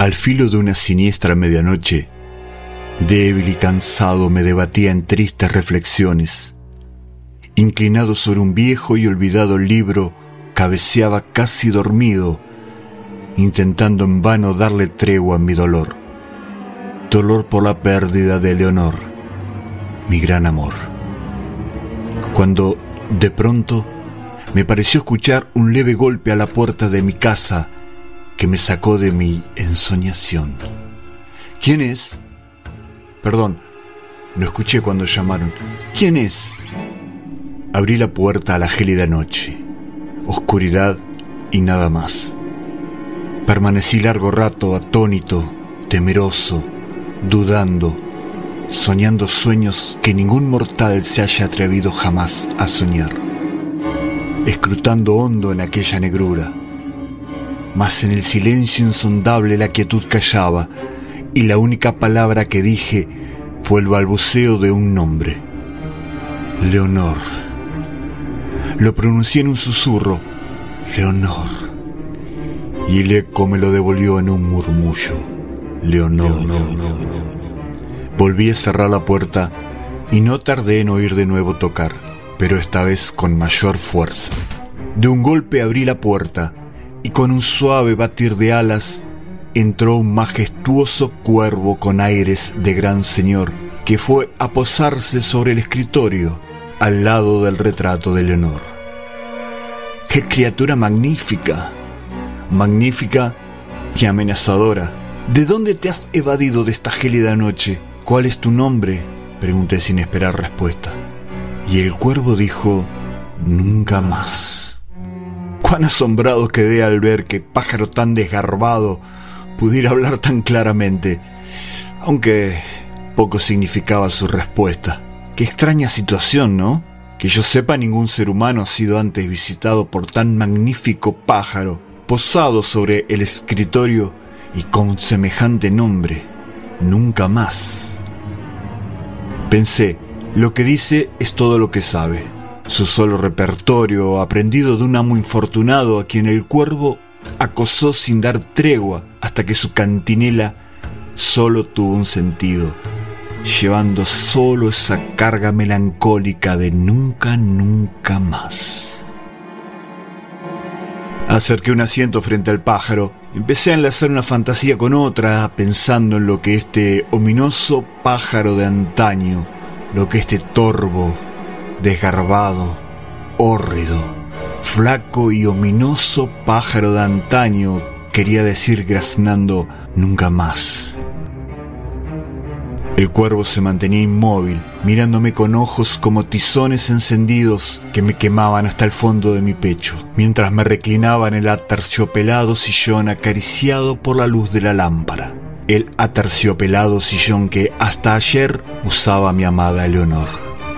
Al filo de una siniestra medianoche, débil y cansado me debatía en tristes reflexiones. Inclinado sobre un viejo y olvidado libro, cabeceaba casi dormido, intentando en vano darle tregua a mi dolor. Dolor por la pérdida de Leonor, mi gran amor. Cuando, de pronto, me pareció escuchar un leve golpe a la puerta de mi casa que me sacó de mi ensoñación. ¿Quién es? Perdón, no escuché cuando llamaron. ¿Quién es? Abrí la puerta a la gélida noche. Oscuridad y nada más. Permanecí largo rato atónito, temeroso, dudando, soñando sueños que ningún mortal se haya atrevido jamás a soñar. Escrutando hondo en aquella negrura. Mas en el silencio insondable la quietud callaba, y la única palabra que dije fue el balbuceo de un nombre. Leonor. Lo pronuncié en un susurro. Leonor. Y el eco me lo devolvió en un murmullo. Leonor. Volví a cerrar la puerta y no tardé en oír de nuevo tocar, pero esta vez con mayor fuerza. De un golpe abrí la puerta y con un suave batir de alas entró un majestuoso cuervo con aires de gran señor que fue a posarse sobre el escritorio al lado del retrato de Leonor. ¡Qué criatura magnífica! Magnífica y amenazadora. ¿De dónde te has evadido de esta gélida noche? ¿Cuál es tu nombre?, pregunté sin esperar respuesta. Y el cuervo dijo: nunca más. Cuán asombrado quedé al ver que pájaro tan desgarbado pudiera hablar tan claramente, aunque poco significaba su respuesta. Qué extraña situación, ¿no? Que yo sepa, ningún ser humano ha sido antes visitado por tan magnífico pájaro, posado sobre el escritorio y con semejante nombre. Nunca más. Pensé, lo que dice es todo lo que sabe. Su solo repertorio, aprendido de un amo infortunado a quien el cuervo acosó sin dar tregua hasta que su cantinela solo tuvo un sentido, llevando solo esa carga melancólica de nunca, nunca más. Acerqué un asiento frente al pájaro. Empecé a enlazar una fantasía con otra, pensando en lo que este ominoso pájaro de antaño, lo que este torvo, desgarbado, hórrido, flaco y ominoso pájaro de antaño quería decir graznando nunca más. El cuervo se mantenía inmóvil, mirándome con ojos como tizones encendidos que me quemaban hasta el fondo de mi pecho, mientras me reclinaba en el aterciopelado sillón acariciado por la luz de la lámpara. El aterciopelado sillón que hasta ayer usaba mi amada Leonor.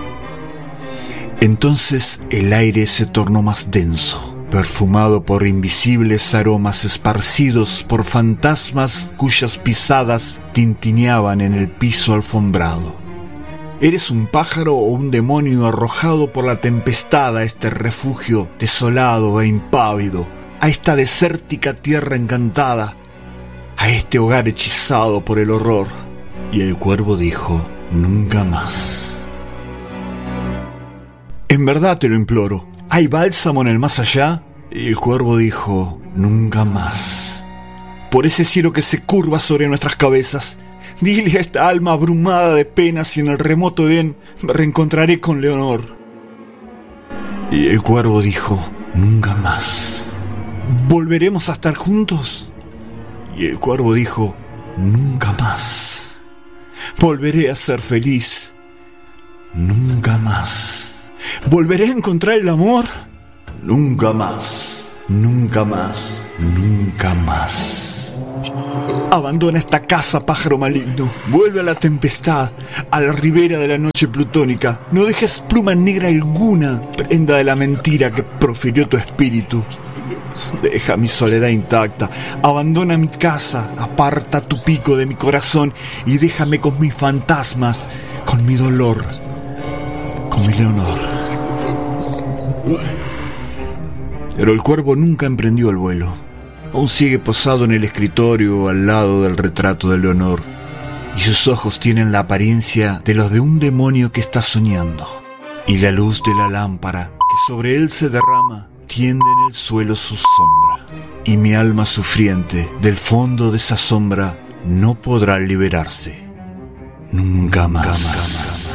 Entonces el aire se tornó más denso, perfumado por invisibles aromas esparcidos por fantasmas cuyas pisadas tintineaban en el piso alfombrado. ¿Eres un pájaro o un demonio arrojado por la tempestad a este refugio desolado e impávido, a esta desértica tierra encantada, a este hogar hechizado por el horror? Y el cuervo dijo: nunca más. En verdad te lo imploro, ¿hay bálsamo en el más allá? Y el cuervo dijo: nunca más. Por ese cielo que se curva sobre nuestras cabezas, dile a esta alma abrumada de penas y en el remoto Edén me reencontraré con Leonor. Y el cuervo dijo: nunca más. ¿Volveremos a estar juntos? Y el cuervo dijo: nunca más. Volveré a ser feliz. Nunca más. ¿Volveré a encontrar el amor? Nunca más. Nunca más. Nunca más. Abandona esta casa, pájaro maligno. Vuelve a la tempestad, a la ribera de la noche plutónica. No dejes pluma negra alguna, prenda de la mentira que profirió tu espíritu. Deja mi soledad intacta, abandona mi casa, aparta tu pico de mi corazón y déjame con mis fantasmas, con mi dolor, con mi Leonor. Pero el cuervo nunca emprendió el vuelo. Aún sigue posado en el escritorio al lado del retrato de Leonor, y sus ojos tienen la apariencia de los de un demonio que está soñando, y la luz de la lámpara que sobre él se derrama tiende en el suelo su sombra, y mi alma sufriente del fondo de esa sombra no podrá liberarse nunca más.